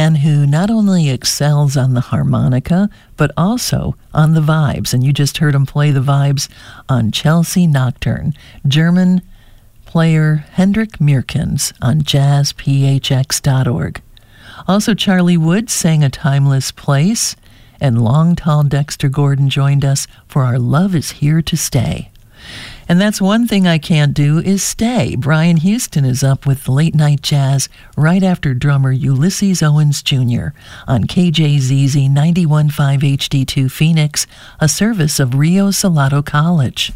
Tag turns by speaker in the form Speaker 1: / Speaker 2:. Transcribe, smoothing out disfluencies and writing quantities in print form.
Speaker 1: man who not only excels on the harmonica, but also on the vibes. And you just heard him play the vibes on Chelsea Nocturne. German player Hendrik Meerkens on jazzphx.org. Also, Charlie Wood sang A Timeless Place, and Long Tall Dexter Gordon joined us for Our Love Is Here to Stay. And that's one thing I can't do is stay. Brian Houston is up with Late Night Jazz right after drummer Ulysses Owens Jr. on KJZZ 91.5 HD2 Phoenix, a service of Rio Salado College.